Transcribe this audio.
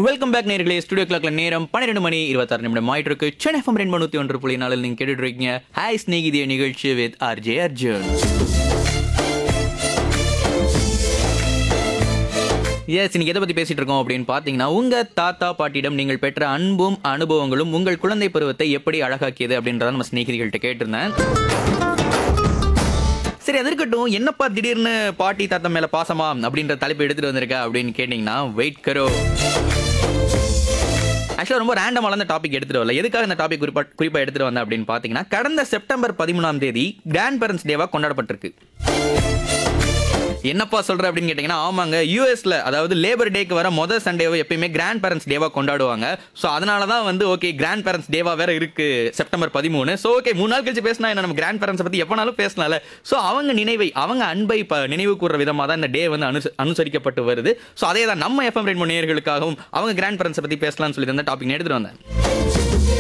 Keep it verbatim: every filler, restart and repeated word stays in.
Welcome back நேர்களே. Studio கிளாக்ல நேரம் பன்னிரெண்டு மணி இருபத்தாறு நிமிடம் ஆயிட்டு இருக்கு. சென்னை எஃப்எம் ரெண்டு நூத்தி ஒன்று புள்ளி நாலில் நீங்க கேட்டுட்டு இருக்கீங்க ஹாய் ஸ்நேகிதிய நிகழ்ச்சி வித் ஆர்ஜே அர்ஜுன். எஸ், இன்னைக்கு எதை பத்தி பேசிட்டு இருக்கோம் அப்படின்னு பாத்தீங்கன்னா, உங்க தாத்தா பாட்டியிடம் நீங்கள் பெற்ற அன்பும் அனுபவங்களும் உங்கள் குழந்தை பருவத்தை எப்படி அழகாக்கியது அப்படின்றத நம்ம ஸ்நேகிதிகள்கிட்ட கேட்டிருந்தேன். சரி, அது இருக்கட்டும், என்னப்பா திடீர்னு பாட்டி தாத்தா மேல பாசமா அப்படின்ற தலைப்பு எடுத்துட்டு வந்திருக்க அப்படின்னு கேட்டீங்கன்னா, வெயிட் கரோ. ஆக்சுவலாக ரொம்ப ரேண்டமாக அந்த டாபிக் எடுத்துட்டு வரல. எதுக்காக இந்த டாபிக் குறிப்பா குறிப்பாக எடுத்துட்டு வந்தேன் அப்படின்னு பார்த்தீங்கன்னா, கடந்த செப்டம்பர் பதிமூணாம் தேதி கிராண்ட் பேரண்ட்ஸ் டேவா கொண்டாடப்பட்டிருக்கு. என்னப்பா சொல்ற அப்படின்னு கேட்டீங்கன்னா, ஆமாங்க, யூஎஸ்ல அதாவது லேபர் டேக்கு வர முதல் சண்டேவை எப்பயுமே கிராண்ட் பேரண்ட்ஸ் டேவா கொண்டாடுவாங்க. ஸோ அதனால தான் வந்து ஓகே கிராண்ட் பேரண்ட்ஸ் டேவா வேற இருக்கு செப்டம்பர் பதிமூணு. ஸோ ஓகே, மூணு நாள் கழிச்சு பேசினா என்ன, நம்ம கிராண்ட் பேரண்ட்ஸை பத்தி எப்பனாலும் பேசலாம்ல. ஸோ அவங்க நினைவை அவங்க அன்பை நினைவு கூற விதமாக தான் இந்த டே வந்து அனு அனுசரிக்கப்பட்டு வருது. ஸோ அதே தான் நம்ம எஃப்எம் ரெண்டு நேயர்களுக்காகவும் அவங்க கிராண்ட் பேரண்ட்ஸை பத்தி பேசலாம்னு சொல்லி அந்த டாபிக் எடுத்துட்டு வந்தேன்.